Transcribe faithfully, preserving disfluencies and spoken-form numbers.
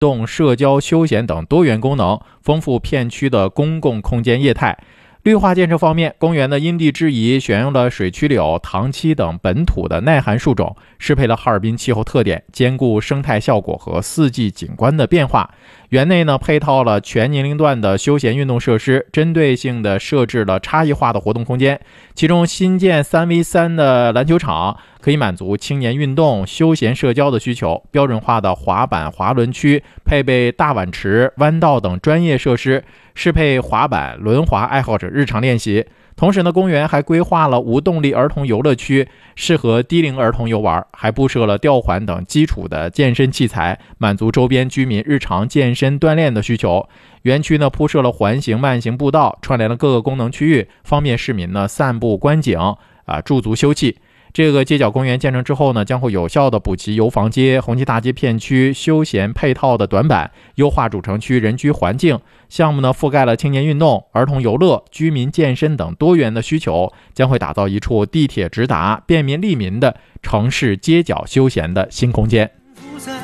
动、社交、休闲等多元功能，丰富片区的公共空间业态。绿化建设方面，公园的因地制宜选用了水曲柳、唐漆等本土的耐寒树种，适配了哈尔滨气候特点，兼顾生态效果和四季景观的变化。园内呢配套了全年龄段的休闲运动设施，针对性的设置了差异化的活动空间。其中新建 三 V 三 的篮球场可以满足青年运动、休闲社交的需求。标准化的滑板、滑轮区配备大碗池、弯道等专业设施，适配滑板、轮滑爱好者日常练习。同时呢，公园还规划了无动力儿童游乐区，适合低龄儿童游玩，还布设了吊环等基础的健身器材，满足周边居民日常健身锻炼的需求。园区呢铺设了环形、慢行步道，串联了各个功能区域，方便市民呢散步观景啊，驻足休憩。这个街角公园建成之后呢，将会有效的补齐油房街、红旗大街片区休闲配套的短板，优化主城区人居环境。项目呢覆盖了青年运动、儿童游乐、居民健身等多元的需求，将会打造一处地铁直达、便民利民的城市街角休闲的新空间。